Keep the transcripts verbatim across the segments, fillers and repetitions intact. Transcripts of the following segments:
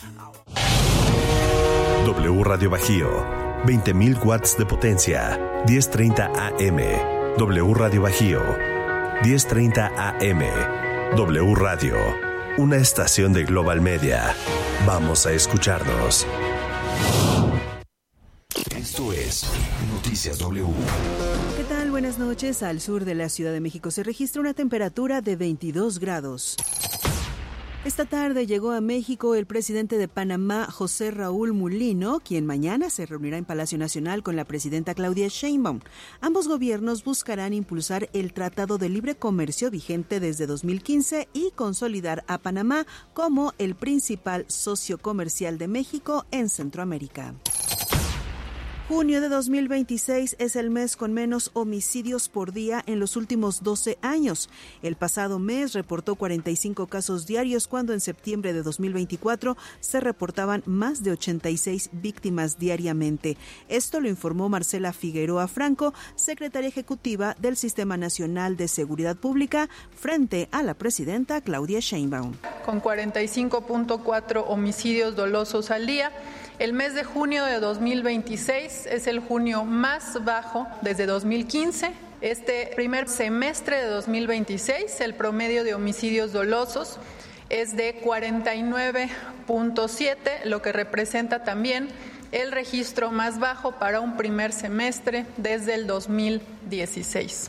W Radio Bajío, veinte mil watts de potencia, diez treinta A M. W Radio Bajío, diez treinta A M. W Radio, una estación de Global Media. Vamos a escucharnos. Esto es Noticias W. ¿Qué tal? Buenas noches. Al sur de la Ciudad de México se registra una temperatura de veintidós grados. Esta tarde llegó a México el presidente de Panamá, José Raúl Mulino, quien mañana se reunirá en Palacio Nacional con la presidenta Claudia Sheinbaum. Ambos gobiernos buscarán impulsar el Tratado de Libre Comercio vigente desde dos mil quince y consolidar a Panamá como el principal socio comercial de México en Centroamérica. Junio de dos mil veintiséis es el mes con menos homicidios por día en los últimos doce años. El pasado mes reportó cuarenta y cinco casos diarios, cuando en septiembre de dos mil veinticuatro se reportaban más de ochenta y seis víctimas diariamente. Esto lo informó Marcela Figueroa Franco, secretaria ejecutiva del Sistema Nacional de Seguridad Pública, frente a la presidenta Claudia Sheinbaum. Con cuarenta y cinco punto cuatro homicidios dolosos al día, el mes de junio de dos mil veintiséis es el junio más bajo desde dos mil quince. Este primer semestre de dos mil veintiséis, el promedio de homicidios dolosos es de cuarenta y nueve punto siete, lo que representa también el registro más bajo para un primer semestre desde el dos mil dieciséis.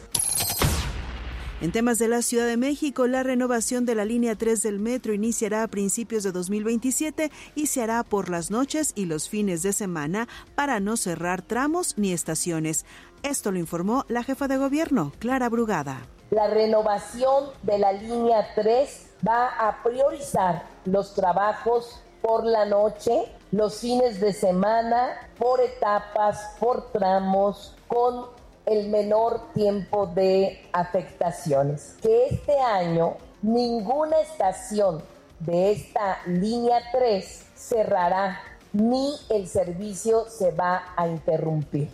En temas de la Ciudad de México, la renovación de la línea tres del metro iniciará a principios de dos mil veintisiete y se hará por las noches y los fines de semana para no cerrar tramos ni estaciones. Esto lo informó la jefa de gobierno, Clara Brugada. La renovación de la línea tres va a priorizar los trabajos por la noche, los fines de semana, por etapas, por tramos, con el menor tiempo de afectaciones. Que este año ninguna estación de esta línea tres cerrará, ni el servicio se va a interrumpir.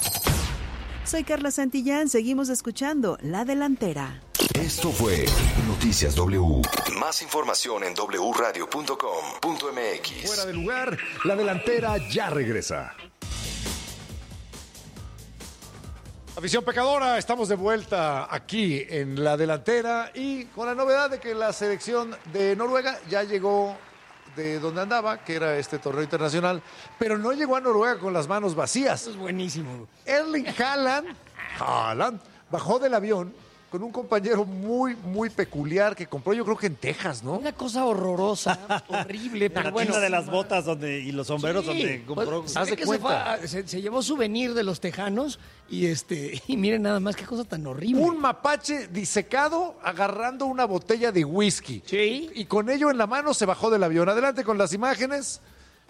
Soy Carla Santillán, seguimos escuchando La Delantera. Esto fue Noticias W. Más información en doble u radio punto com punto m x. Fuera de lugar, La Delantera ya regresa. Afición pecadora, estamos de vuelta aquí en La Delantera y con la novedad de que la selección de Noruega ya llegó de donde andaba, que era este torneo internacional, pero no llegó a Noruega con las manos vacías. Eso es buenísimo. Erling Haaland, Haaland bajó del avión con un compañero muy, muy peculiar que compró, yo creo que en Texas, ¿no? Una cosa horrorosa, horrible, pero la bueno. tienda de las botas donde, y los sombreros Sí, donde compró. Pues, se, que se, fue a, se, se llevó souvenir de los tejanos y este y miren nada más qué cosa tan horrible. Un mapache disecado agarrando una botella de whisky. Sí. Y con ello en la mano se bajó del avión. Adelante con las imágenes.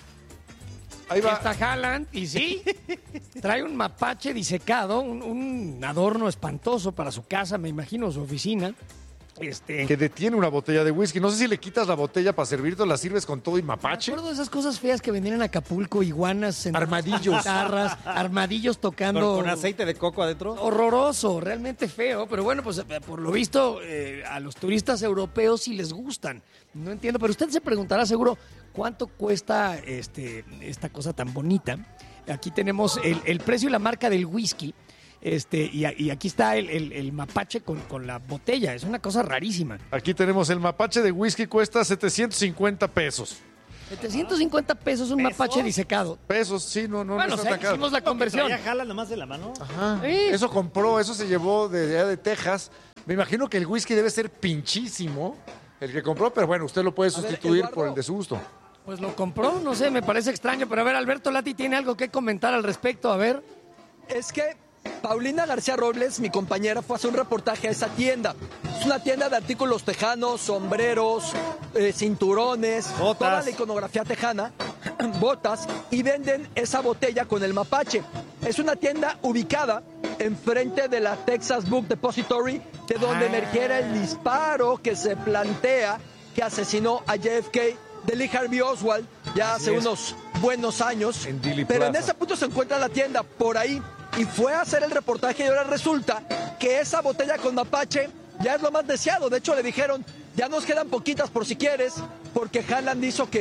Ahí va. Está Haaland y sí, trae un mapache disecado, un, un adorno espantoso para su casa, me imagino, su oficina. Este... Que detiene una botella de whisky. No sé si le quitas la botella para servirte o la sirves con todo y mapache. Me acuerdo de esas cosas feas que vendían en Acapulco, iguanas, en armadillos, guitarras, armadillos tocando. ¿Con, con aceite de coco adentro? Horroroso, realmente feo. Pero bueno, pues por lo visto eh, a los turistas europeos sí les gustan. No entiendo, pero usted se preguntará seguro cuánto cuesta este, esta cosa tan bonita. Aquí tenemos el, el precio y la marca del whisky. Este, y, y aquí está el, el, el mapache con, con la botella. Es una cosa rarísima. Aquí tenemos el mapache de whisky, cuesta setecientos cincuenta pesos. setecientos cincuenta pesos un ¿Pesos? Mapache disecado. Pesos, sí, no, no, bueno, no o sea, hicimos la conversión. ¿Ya jala nomás de la mano? Ajá. Sí. Eso compró, eso se llevó de allá de Texas. Me imagino que el whisky debe ser pinchísimo, el que compró, pero bueno, usted lo puede sustituir ver, por el de su gusto. Pues lo compró, no sé, me parece extraño, pero a ver, Alberto Lati tiene algo que comentar al respecto, a ver. Es que Paulina García Robles, mi compañera, fue a hacer un reportaje a esa tienda. Es una tienda de artículos tejanos, sombreros, eh, cinturones, botas. Toda la iconografía tejana, botas, y venden esa botella con el mapache. Es una tienda ubicada enfrente de la Texas Book Depository, de donde ah. emergiera el disparo que se plantea que asesinó a J F K de Lee Harvey Oswald ya Así hace es. unos buenos años. En Pero Plaza. En ese punto se encuentra la tienda, por ahí. Y fue a hacer el reportaje y ahora resulta que esa botella con mapache ya es lo más deseado. De hecho, le dijeron, ya nos quedan poquitas por si quieres, porque Haaland hizo que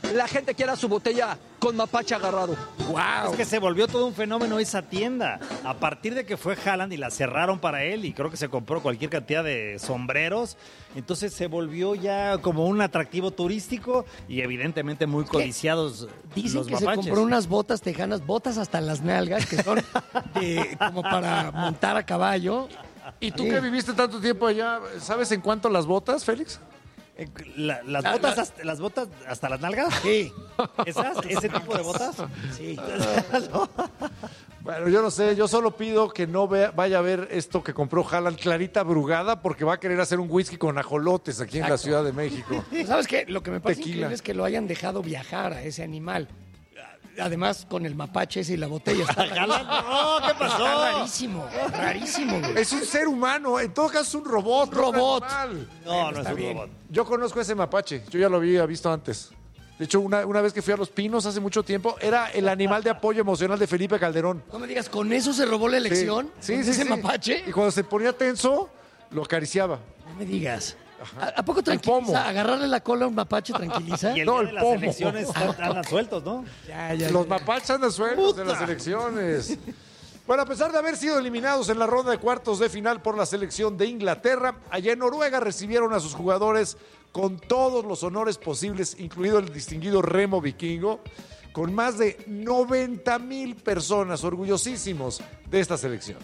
la gente quiera su botella con mapache agarrado. Wow. Es que se volvió todo un fenómeno esa tienda. A partir de que fue Haaland y la cerraron para él y creo que se compró cualquier cantidad de sombreros, entonces se volvió ya como un atractivo turístico y evidentemente muy codiciados. Dicen los que mapaches. se compró unas botas tejanas, botas hasta las nalgas, que son de, como para montar a caballo. ¿Y tú Sí. que viviste tanto tiempo allá, sabes en cuánto las botas, Félix? Eh, la- las, La- botas la- hasta, ¿Las botas hasta las nalgas? Sí. ¿Esas? ¿Ese tipo de botas? Sí. Bueno, yo no sé, yo solo pido que no vea- vaya a ver esto que compró Haaland, Clarita Brugada, porque va a querer hacer un whisky con ajolotes aquí en la Exacto. Ciudad de México. ¿Sabes qué? Lo que me parece Tequila. increíble es que lo hayan dejado viajar a ese animal. Además, con el mapache ese y la botella. Está Haaland, no, ¿qué pasó? Está rarísimo, rarísimo, güey. Es un ser humano, en todo caso es un robot. no un Robot. animal. No, no es Está un bien. robot. Yo conozco ese mapache, yo ya lo había visto antes. De hecho, una, una vez que fui a Los Pinos hace mucho tiempo, era el animal de apoyo emocional de Felipe Calderón. No me digas, ¿con eso se robó la elección? Sí, ¿Con sí, ese sí. mapache? Y cuando se ponía tenso, lo acariciaba. No me digas. ¿A, a poco pomo. tranquiliza? ¿Agarrarle la cola a un mapache tranquiliza? Y el No, día el de las pomo. elecciones están- andan sueltos, ¿no? Ya, ya, Los ya. mapaches andan sueltos en las elecciones. Bueno, a pesar de haber sido eliminados en la ronda de cuartos de final por la selección de Inglaterra, allá en Noruega recibieron a sus jugadores con todos los honores posibles, incluido el distinguido remo vikingo, con más de noventa mil personas orgullosísimos de esta selección.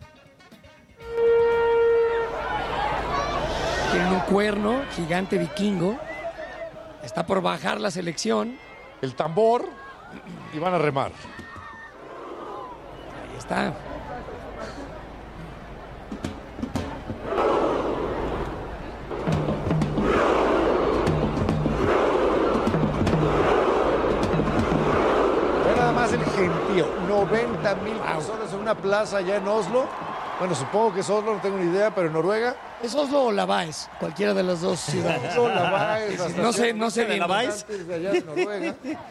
Tienen un cuerno gigante vikingo. Está por bajar la selección. El tambor y van a remar. Ahí está. Ve nada más el gentío, noventa mil personas en una plaza allá en Oslo. Bueno, supongo que es Oslo, no tengo ni idea, pero en Noruega. ¿Es Oslo o Lavaes? Cualquiera de las dos ciudades. Oslo, Lavaes, hasta No sé, no sé ¿De bien. Lavaes? de allá de Noruega.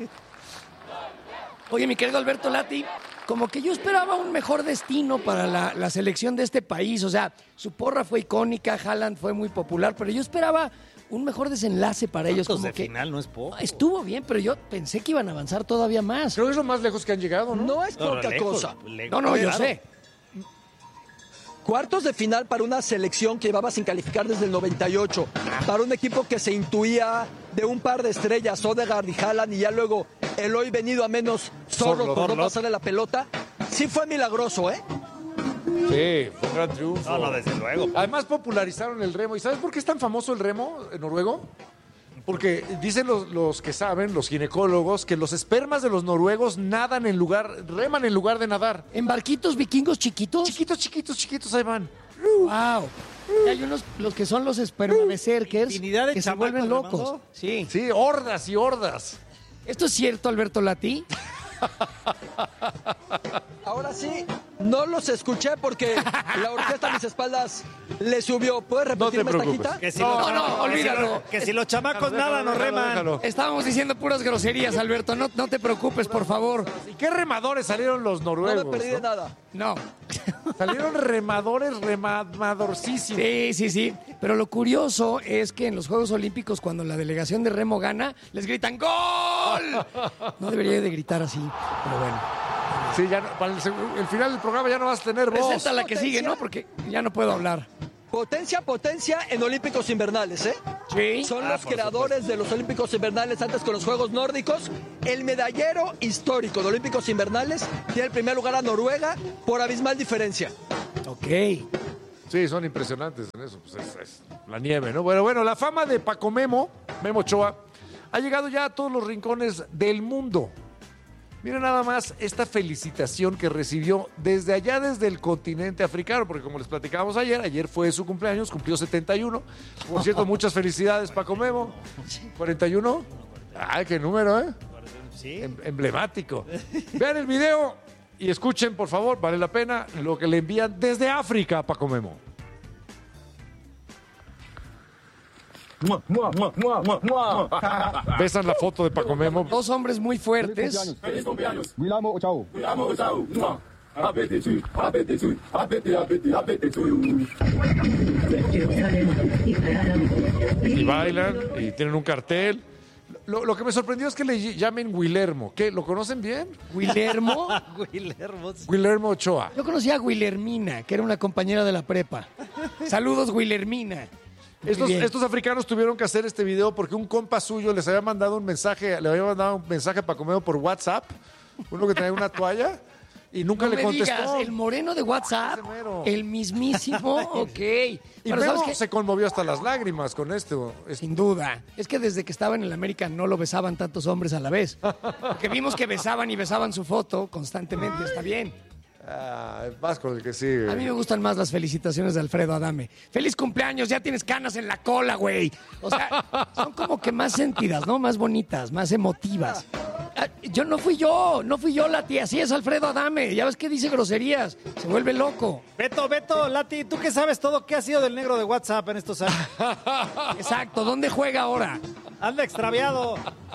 Oye, mi querido Alberto Lati, como que yo esperaba un mejor destino para la, la selección de este país. O sea, su porra fue icónica, Haaland fue muy popular, pero yo esperaba un mejor desenlace para ellos. Cuartos Como de que final no es poco. estuvo bien, pero yo pensé que iban a avanzar todavía más. Creo que es lo más lejos que han llegado, ¿no? No es No, poca lejos, cosa. lejos. No, no, yo Claro. sé. Cuartos de final para una selección que llevaba sin calificar desde el noventa y ocho. Para un equipo que se intuía de un par de estrellas, Odegaard y Haaland, y ya luego el hoy venido a menos Zorro Sorloth. por no Sorloth. pasarle la pelota. Sí fue milagroso, ¿eh? Sí, fue un gran triunfo. No, no, desde luego. Además popularizaron el remo. ¿Y sabes por qué es tan famoso el remo en noruego? Porque dicen los, los que saben, los ginecólogos, que los espermas de los noruegos nadan en lugar, reman en lugar de nadar. ¿En barquitos vikingos chiquitos? Chiquitos, chiquitos, chiquitos, ahí van. Wow. Y hay unos, los que son los espermabecerkers, Infinidad de que se chamacos vuelven locos. remando. Sí. Sí, hordas y hordas. ¿Esto es cierto, Alberto Lati? Ahora sí, no los escuché porque la orquesta a mis espaldas le subió. ¿Puedes No te repetirme esta preocupes. quita? Que si No, los no, chamacos- olvídalo. Que si, los- que si los chamacos Déjalo, nada nos déjalo, reman. déjalo. Estábamos diciendo puras groserías, Alberto. No, no te preocupes, por favor. ¿Y qué remadores salieron los No noruegos? me perdí de ¿no? nada. No. Salieron remadores remadorcísimos. Sí, sí, sí. Pero lo curioso es que en los Juegos Olímpicos, cuando la delegación de remo gana, les gritan ¡Gol! No debería de gritar así, pero bueno. Sí, ya no- para el, seg- el final del programa ya no vas a tener voz. Presenta la que sigue, ¿no? Porque ya no puedo hablar. Potencia, potencia en Olímpicos Invernales, ¿eh? Sí. Son Ah, los por creadores de los Olímpicos Invernales antes con los Juegos Nórdicos. El medallero histórico de Olímpicos Invernales tiene el primer lugar a Noruega por abismal diferencia. Ok. Sí, son impresionantes en eso. Pues es, es la nieve, ¿no? Bueno, bueno, la fama de Paco Memo, Memo Ochoa, ha llegado ya a todos los rincones del mundo. Miren nada más esta felicitación que recibió desde allá, desde el continente africano, porque como les platicábamos ayer, ayer fue su cumpleaños, cumplió setenta y uno. Por cierto, muchas felicidades, Paco Memo. ¿cuarenta y uno? Ay, qué número, ¿eh? Sí. Em- emblemático. Vean el video y escuchen, por favor, vale la pena, lo que le envían desde África a Paco Memo. Besan la foto de Paco Memo. Dos hombres muy fuertes. Y bailan y tienen un cartel. Lo, lo que me sorprendió es que le llamen Guillermo. ¿Qué? ¿Lo conocen bien? ¿Guillermo? Guillermo. Guillermo Ochoa. Yo conocía a Guillermina, que era una compañera de la prepa. Saludos, Guillermina. Estos, estos africanos tuvieron que hacer este video porque un compa suyo les había mandado un mensaje, le había mandado un mensaje para comer por WhatsApp, uno que tenía una toalla, y nunca no le me contestó. Digas, el moreno de WhatsApp, el mismísimo, ok. Y Pero Memo ¿sabes qué? se conmovió hasta las lágrimas con esto. Sin duda. Es que desde que estaba en el América no lo besaban tantos hombres a la vez. Porque vimos que besaban y besaban su foto constantemente. Está bien. Ah, vas con el que sigue. A mí me gustan más las felicitaciones de Alfredo Adame. ¡Feliz cumpleaños! Ya tienes canas en la cola, güey. O sea, son como que más sentidas, ¿no? Más bonitas, más emotivas. Ah, yo no fui yo, no fui yo, Lati. Así es Alfredo Adame. Ya ves que dice groserías. Se vuelve loco. Beto, Beto, Lati, tú que sabes todo, ¿qué ha sido del negro de WhatsApp en estos años? Exacto, ¿dónde juega ahora? Anda extraviado.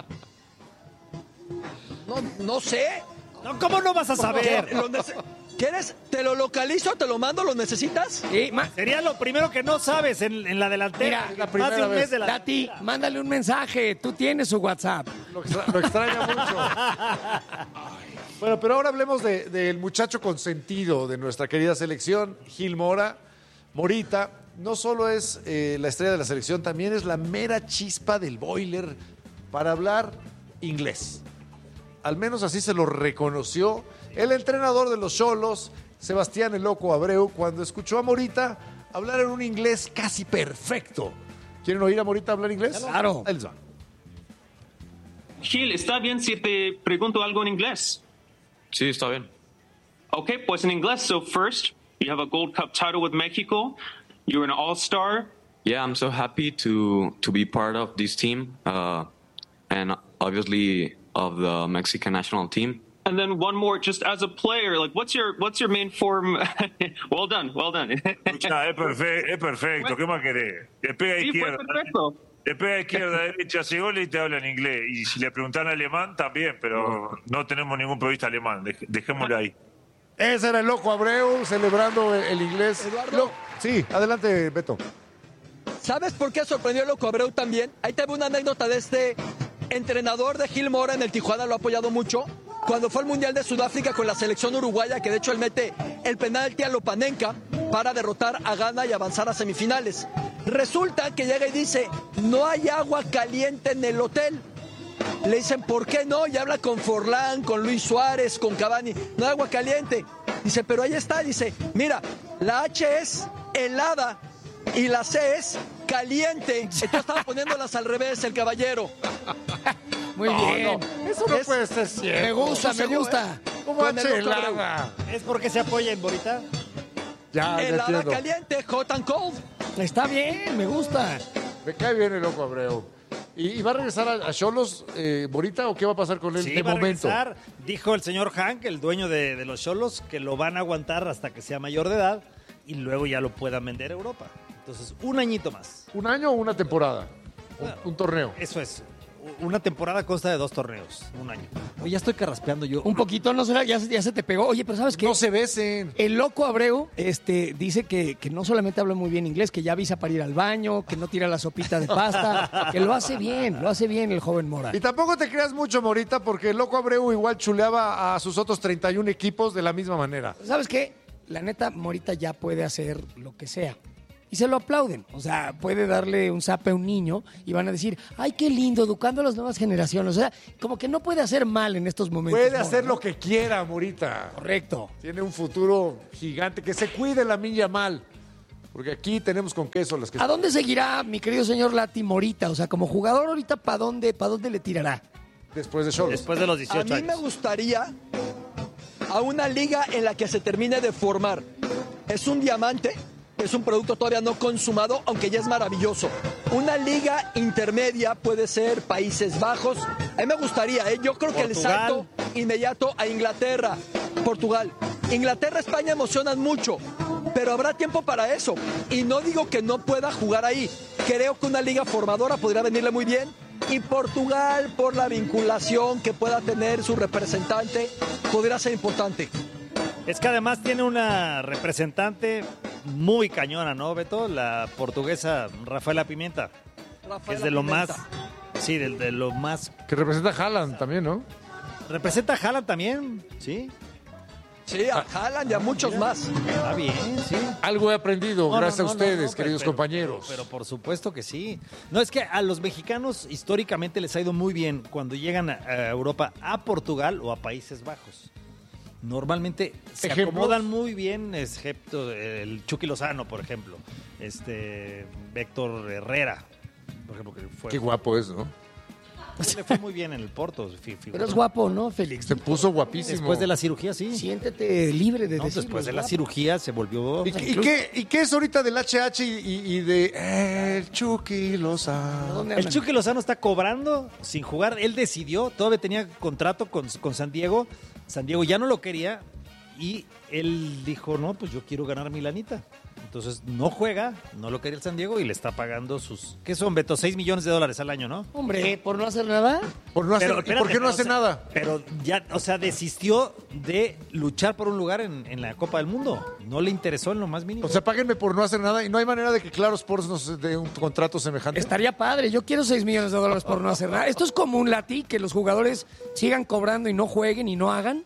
No, no sé. No, ¿cómo no vas a saber? ¿Lo nece- ¿Quieres? ¿Te lo localizo? ¿Te lo mando? ¿Lo necesitas? Sí, ma- Sería lo primero que no sabes en, en la delantera. Mira, la Más primera de un vez. mes de la Lati, mándale un mensaje. Tú tienes su WhatsApp. Lo, extra- lo extraña mucho. Bueno, pero ahora hablemos de- del muchacho consentido de nuestra querida selección, Gil Mora. Morita no solo es eh, la estrella de la selección, también es la mera chispa del boiler para hablar inglés. Al menos así se lo reconoció el entrenador de los Xolos, Sebastián El Loco Abreu, cuando escuchó a Morita hablar en un inglés casi perfecto. ¿Quieren oír a Morita hablar inglés? Claro. Ahí les va. Gil, ¿está bien si te pregunto algo en inglés? Sí, está bien. Okay, pues en inglés. So first, you have a Gold Cup title with Mexico. You're an all-star. Yeah, I'm so happy to to be part of this team, uh, and obviously of the Mexican national team. And then one more, just as a player, like what's your what's your main form? Well done, well done. Escuchá, es, perfe- es perfecto, ¿qué más querés? Te pega a Sí, fue izquierda, perfecto. te pega a izquierda, derecha, hace gol y te habla en inglés. Y si le preguntan alemán, también, pero no tenemos ningún periodista alemán, dej- dejémoslo ahí. Ese era El Loco Abreu celebrando el, el inglés. Eduardo. Lo- sí, adelante, Beto. ¿Sabes por qué sorprendió a Loco Abreu también? Ahí te veo una anécdota de este entrenador de Gil Mora en el Tijuana, lo ha apoyado mucho. Cuando fue al Mundial de Sudáfrica con la selección uruguaya, que de hecho él mete el penalti a Lopanenka para derrotar a Ghana y avanzar a semifinales. Resulta que llega y dice, no hay agua caliente en el hotel. Le dicen, ¿por qué no? Y habla con Forlán, con Luis Suárez, con Cavani. No hay agua caliente. Dice, pero ahí está. Dice, mira, la H es helada y la C es caliente. Entonces estaba poniéndolas al revés el caballero. Muy bien. Eso no Es- puede ser cierto. Me gusta, me sucedió, gusta. ¿Cómo con El Loco helada? ¿Es porque se apoya en Morita? Ya, ya Helada entiendo. caliente, hot and cold. Está bien, me gusta. Me cae bien El Loco Abreu. ¿Y, y va a regresar a a Xolos, eh, Morita, o qué va a pasar con él Sí, de va a momento? regresar. Dijo el señor Hank, el dueño de, de los Xolos, que lo van a aguantar hasta que sea mayor de edad y luego ya lo puedan vender a Europa. Entonces, un añito más. ¿Un año o una temporada? Un, un torneo. Eso es. Una temporada consta de dos torneos, un año. Oye, ya estoy carraspeando yo. Un poquito, no será, ya, se- ya se te pegó. Oye, pero ¿sabes qué? No se besen. El Loco Abreu este, dice que, que no solamente habla muy bien inglés, que ya avisa para ir al baño, que no tira la sopita de pasta, que lo hace bien, lo hace bien el joven Mora. Y tampoco te creas mucho, Morita, porque El Loco Abreu igual chuleaba a sus otros treinta y un equipos de la misma manera. ¿Sabes qué? La neta, Morita ya puede hacer lo que sea. Y se lo aplauden. O sea, puede darle un zape a un niño y van a decir, ay, qué lindo, educando a las nuevas generaciones. O sea, como que no puede hacer mal en estos momentos. Puede Mora, hacer ¿no? lo que quiera, Morita. Correcto. Tiene un futuro gigante. Que se cuide la Milla mal. Porque aquí tenemos con queso las que... ¿A dónde seguirá mi querido señor Lati Morita? O sea, como jugador ahorita, ¿para dónde, ¿para dónde le tirará? Después de Xolos. Después de los A dieciocho mí me años. gustaría a una liga en la que se termine de formar. Es un diamante, es un producto todavía no consumado, aunque ya es maravilloso. Una liga intermedia puede ser Países Bajos. A mí me gustaría, ¿eh? Yo creo que el Portugal. salto inmediato a Inglaterra, Portugal. Inglaterra, España emocionan mucho, pero habrá tiempo para eso. Y no digo que no pueda jugar ahí. Creo que una liga formadora podría venirle muy bien. Y Portugal, por la vinculación que pueda tener su representante, podría ser importante. Es que además tiene una representante muy cañona, ¿no, Beto? La portuguesa Rafaela Pimienta. Que es de lo más Sí, de, de lo más... Que representa a Haaland también, ¿no? Representa a Haaland también, ¿sí? Sí, a Haaland y a muchos más. Está bien, sí. Algo he aprendido No, gracias no, no, a ustedes, no, no, queridos pero, compañeros. Pero, pero por supuesto que sí. No, es que a los mexicanos históricamente les ha ido muy bien cuando llegan a, a Europa, a Portugal o a Países Bajos. Normalmente se ¿Ejemplos? acomodan muy bien, excepto el Chucky Lozano, por ejemplo. Este, Héctor Herrera, por ejemplo, que fue... Qué guapo es, ¿no? Le fue muy bien en el Porto. fi- Pero figuró. es guapo, ¿no, Félix? Se puso guapísimo. Después de la cirugía, sí. Siéntete libre de No, decirlo, después de es la guapo. cirugía se volvió... ¿Y, y qué, ¿Y qué es ahorita del H H y, y- y de eh, el Chucky Lozano? ¿Dónde El andan? Chucky Lozano está cobrando sin jugar. Él decidió, todavía tenía contrato con, con San Diego. San Diego ya no lo quería y él dijo, no, pues yo quiero ganar mi lanita. Entonces no juega, no lo quería el San Diego y le está pagando sus... ¿Qué son, Beto? seis millones de dólares al año, ¿no? Hombre, ¿por no hacer nada? Por no hacer, Pero, ¿y espérate, ¿Por qué no pero, hace o sea, nada? Pero ya, o sea, desistió de luchar por un lugar en, en la Copa del Mundo. No le interesó en lo más mínimo. O sea, páguenme por no hacer nada y no hay manera de que Claro Sports nos dé un contrato semejante. Estaría padre. Yo quiero seis millones de dólares por no hacer nada. ¿Esto es como un latí que los jugadores sigan cobrando y no jueguen y no hagan?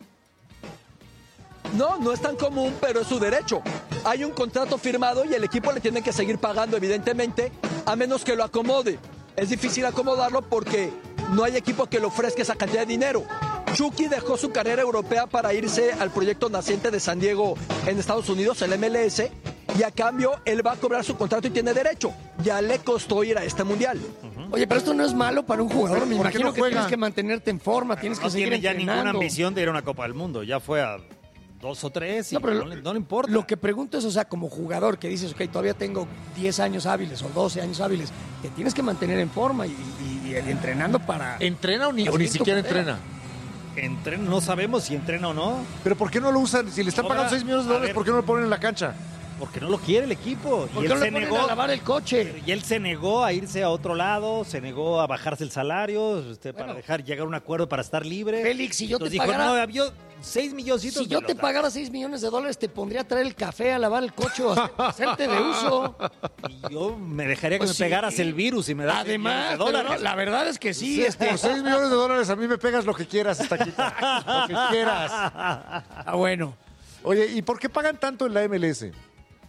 No, no es tan común, pero es su derecho. Hay un contrato firmado y el equipo le tiene que seguir pagando, evidentemente, a menos que lo acomode. Es difícil acomodarlo porque no hay equipo que le ofrezca esa cantidad de dinero. Chucky dejó su carrera europea para irse al proyecto naciente de San Diego en Estados Unidos, el M L S, y a cambio él va a cobrar su contrato y tiene derecho. Ya le costó ir a este mundial. Oye, pero esto no es malo para un jugador. Me ¿Por qué imagino no que juega? tienes que mantenerte en forma, tienes que no seguir tiene ya entrenando. ninguna ambición de ir a una Copa del Mundo. Ya fue a dos o tres y No, no, pero le, no le importa. Lo que pregunto es, o sea, como jugador que dices, ok, todavía tengo diez años hábiles o doce años hábiles, te tienes que mantener en forma y, y- y entrenando para... ¿Entrena o ni, o Así ni es tu siquiera carrera. entrena? Entrena, no sabemos si entrena o no, ¿Pero por qué no lo usan? Si le están Ahora, pagando seis millones de a dólares, ver. ¿por qué no lo ponen en la cancha? porque no lo quiere el equipo. ¿Por Y qué él no se le ponen negó. a lavar el coche? Y él se negó a irse a otro lado, se negó a bajarse el salario, este, para Bueno. dejar llegar a un acuerdo para estar libre. Félix, si yo te Entonces dijo, pagara- no, había seis milloncitos. Si yo me te los da. pagara seis millones de dólares, te pondría a traer el café, a lavar el coche o a hacerte de uso. Y yo me dejaría que Pues me sí. pegaras el virus y me das seis millones Además, de pero dólares. no, la verdad es que sí, este... Por seis millones de dólares a mí me pegas lo que quieras, esta quita. Lo que quieras. Ah, bueno. Oye, ¿y por qué pagan tanto en la M L S?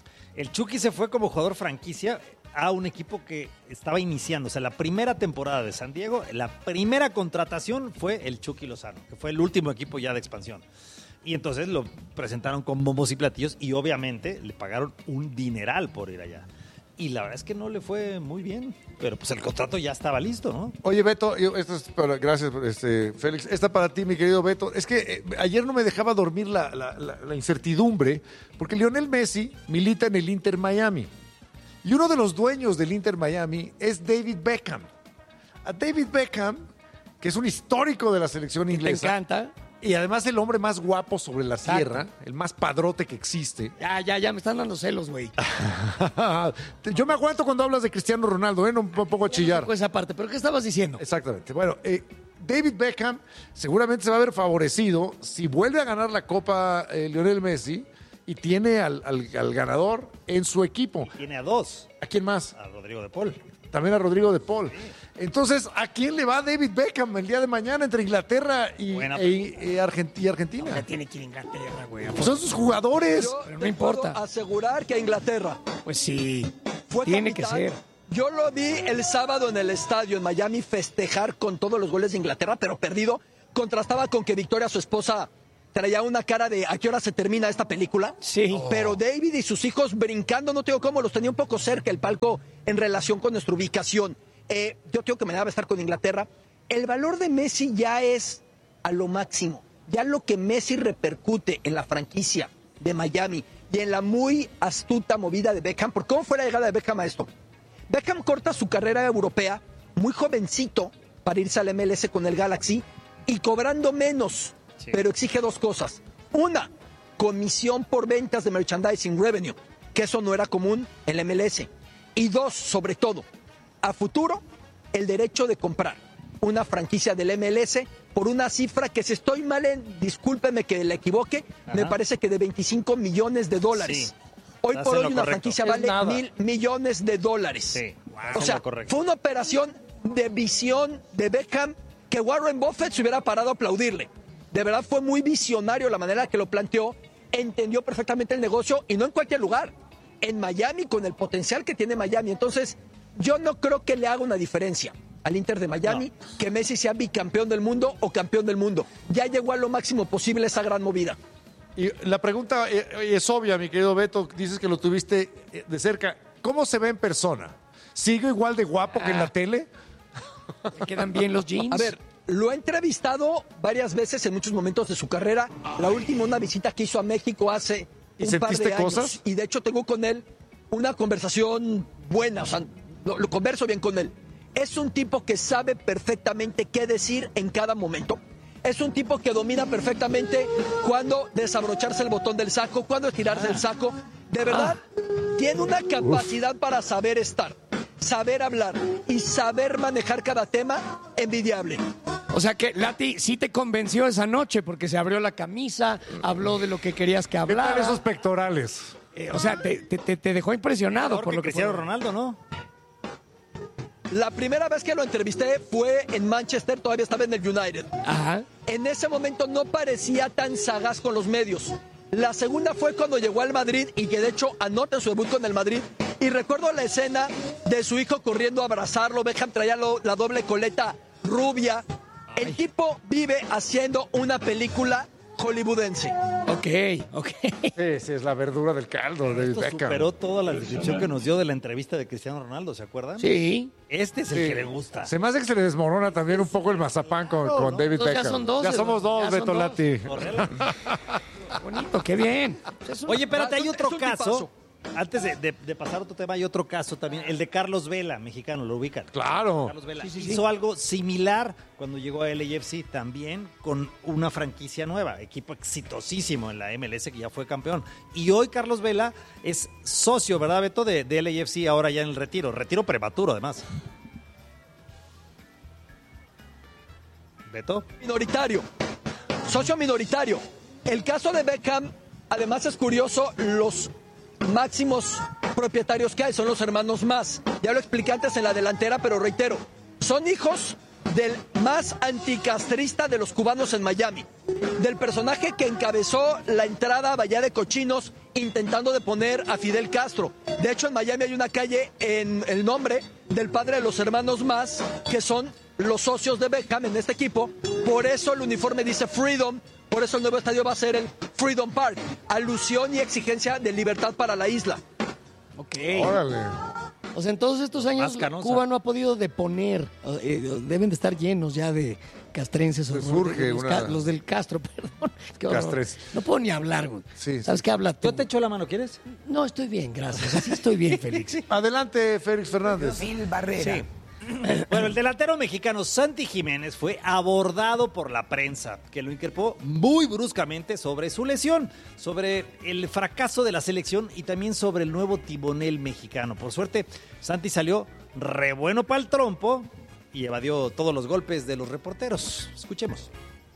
El Chucky se fue como jugador franquicia a un equipo que estaba iniciando. O sea, la primera temporada de San Diego, la primera contratación fue el Chucky Lozano, que fue el último equipo ya de expansión. Y entonces lo presentaron con bombos y platillos y obviamente le pagaron un dineral por ir allá. Y la verdad es que no le fue muy bien, pero pues el contrato ya estaba listo, ¿no? Oye, Beto, yo- esto es para, gracias, este, Félix. Esta para ti, mi querido Beto. Es que eh, ayer no me dejaba dormir la, la- la- la incertidumbre, porque Lionel Messi milita en el Inter Miami. Y uno de los dueños del Inter Miami es David Beckham. A David Beckham, que es un histórico de la selección Te inglesa. encanta. Y además el hombre más guapo sobre la Exacto. tierra, el más padrote que existe. Ya, ya, ya, me están dando celos, güey. Yo me aguanto cuando hablas de Cristiano Ronaldo, ¿eh? No me pongo a chillar. Pues aparte, ¿pero qué estabas diciendo? Exactamente. Bueno, eh, David Beckham seguramente se va a ver favorecido si vuelve a ganar la Copa eh, Lionel Messi y tiene al, al- al ganador en su equipo. Tiene a dos, ¿A quién más? a Rodrigo de Paul. También a Rodrigo de Paul. Entonces, ¿a quién le va David Beckham el día de mañana entre Inglaterra y, Buena e- e Argent- y Argentina? Ya tiene que ir a Inglaterra, güey. Pues son sus jugadores. Yo Pero no te importa. puedo asegurar que a Inglaterra Pues sí, fue tiene que capitán. ser. Yo lo vi el sábado en el estadio en Miami festejar con todos los goles de Inglaterra, pero perdido. Contrastaba con que Victoria, su esposa, traía una cara de ¿a qué hora se termina esta película? Sí. Pero David y sus hijos brincando, no tengo cómo, los tenía un poco cerca el palco en relación con nuestra ubicación. Eh, yo tengo que me daba estar con Inglaterra. El valor de Messi ya es a lo máximo. Ya lo que Messi repercute en la franquicia de Miami y en la muy astuta movida de Beckham. ¿Por cómo fue la llegada de Beckham a esto? Beckham corta su carrera europea muy jovencito para irse al M L S con el Galaxy y cobrando menos, Sí. pero exige dos cosas. Una, comisión por ventas de merchandising revenue, que eso no era común en el M L S. Y dos, sobre todo, a futuro, el derecho de comprar una franquicia del M L S por una cifra que si estoy mal en, discúlpeme que la equivoque, me Ajá. parece que de veinticinco millones de dólares. Sí. Hoy Estás por en hoy lo una correcto. franquicia Es vale nada. mil millones de dólares. Sí, O es sea, lo correcto. fue una operación de visión de Beckham que Warren Buffett se hubiera parado a aplaudirle. De verdad fue muy visionario la manera que lo planteó, entendió perfectamente el negocio y no en cualquier lugar, en Miami, con el potencial que tiene Miami. Entonces, yo no creo que le haga una diferencia al Inter de Miami no. que Messi sea bicampeón del mundo o campeón del mundo. Ya llegó a lo máximo posible esa gran movida. Y la pregunta es obvia, mi querido Beto, dices que lo tuviste de cerca. ¿Cómo se ve en persona? ¿Sigue igual de guapo ah. que en la tele? ¿Le quedan bien los jeans? A ver, lo he entrevistado varias veces en muchos momentos de su carrera. La última, una visita que hizo a México hace un par de años. Cosas? Y de hecho tengo con él una conversación buena, o sea, lo, lo converso bien con él. Es un tipo que sabe perfectamente qué decir en cada momento. Es un tipo que domina perfectamente cuándo desabrocharse el botón del saco, cuándo estirarse el saco. De verdad, ah. tiene una capacidad Uf. para saber estar, saber hablar y saber manejar cada tema envidiable. O sea que Lati sí te convenció esa noche porque se abrió la camisa, habló de lo que querías que hablara. ¿Qué tal esos pectorales? Eh, o sea, te, te, te dejó impresionado Mejor por que lo que Cristiano fue. Ronaldo, ¿no? La primera vez que lo entrevisté fue en Manchester, todavía estaba en el United. Ajá. En ese momento no parecía tan sagaz con los medios. La segunda fue cuando llegó al Madrid y que de hecho anota su debut con el Madrid. Y recuerdo la escena de su hijo corriendo a abrazarlo. Beckham traía lo, la doble coleta rubia. Ay. El tipo vive haciendo una película hollywoodense. Ok, ok. Sí, sí, es la verdura del caldo de Esto Beckham. Superó toda la descripción que nos dio de la entrevista de Cristiano Ronaldo, ¿se acuerdan? Sí. Este es sí. el que le gusta. Se me hace que se le desmorona también un poco el mazapán con, no, con no, David Beckham. Ya son dos. Ya somos dos, ya Beto son Lati. Bonito, qué bien. Oye, espérate, hay otro caso. tipazo. Antes de, de, de pasar a otro tema, hay otro caso también, el de Carlos Vela, mexicano, ¿lo ubican? Claro. Carlos Vela sí, sí, sí. hizo algo similar cuando llegó a L A F C, también con una franquicia nueva, equipo exitosísimo en la M L S que ya fue campeón. Y hoy Carlos Vela es socio, ¿verdad, Beto? De, de L A F C, ahora ya en el retiro, retiro prematuro además. ¿Beto? Minoritario, socio minoritario. El caso de Beckham, además es curioso, los máximos propietarios que hay son los hermanos Mas. Ya lo expliqué antes en la delantera, pero reitero, son hijos del más anticastrista de los cubanos en Miami, del personaje que encabezó la entrada a Bahía de Cochinos intentando deponer a Fidel Castro. De hecho, en Miami hay una calle en el nombre del padre de los hermanos Mas, que son los socios de Beckham en este equipo. Por eso el uniforme dice Freedom. Por eso el nuevo estadio va a ser el Freedom Park. Alusión y exigencia de libertad para la isla. Ok. Órale. O sea, en todos estos años Cuba no ha podido deponer. Eh, deben de estar llenos ya de castrenses. Se o surge los, una... los del Castro, perdón. Es que, Castres. No, no puedo ni hablar, güey. Sí, ¿Sabes sí. qué? Habla tú. Yo te echo la mano, ¿quieres? No, estoy bien, gracias. Así estoy bien, Félix. Adelante, Félix Fernández. Phil Barrera. Sí. Bueno, el delantero mexicano Santi Jiménez fue abordado por la prensa, que lo increpó muy bruscamente sobre su lesión, sobre el fracaso de la selección y también sobre el nuevo timonel mexicano. Por suerte, Santi salió re bueno para el trompo y evadió todos los golpes de los reporteros. Escuchemos.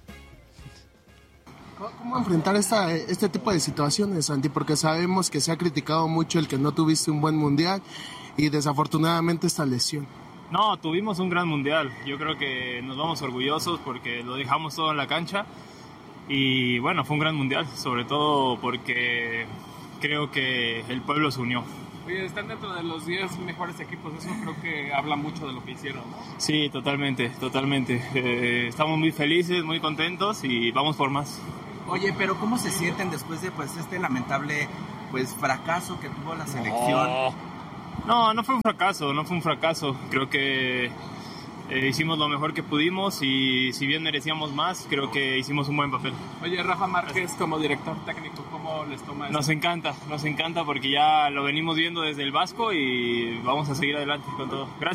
¿Cómo enfrentar esta, este tipo de situaciones, Santi? Porque sabemos que se ha criticado mucho el que no tuviste un buen mundial y desafortunadamente esta lesión. No, tuvimos un gran mundial. Yo creo que nos vamos orgullosos porque lo dejamos todo en la cancha. Y bueno, fue un gran mundial, sobre todo porque creo que el pueblo se unió. Oye, están dentro de los diez mejores equipos, eso creo que habla mucho de lo que hicieron, ¿no? Sí, totalmente, totalmente. Eh, estamos muy felices, muy contentos y vamos por más. Oye, pero ¿cómo se sienten después de pues este lamentable pues fracaso que tuvo la selección? No. No, no fue un fracaso, no fue un fracaso. Creo que eh, hicimos lo mejor que pudimos y si bien merecíamos más, creo que hicimos un buen papel. Oye, Rafa Márquez como director técnico, ¿cómo les toma eso? Nos encanta, nos encanta porque ya lo venimos viendo desde el Vasco y vamos a seguir adelante con todo. Gracias.